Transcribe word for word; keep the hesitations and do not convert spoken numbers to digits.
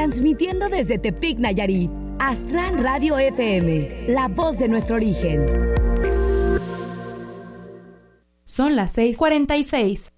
transmitiendo desde Tepic, Nayarit. Astran Radio F M, la voz de nuestro origen. Son las seis cuarenta y seis.